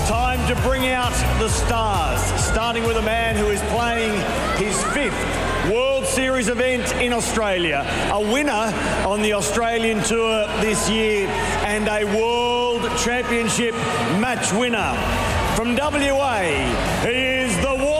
Time to bring out the stars, starting with a man who is playing his 5th World Series event in Australia, a winner on the Australian Tour this year and a World Championship match winner. From WA, he is the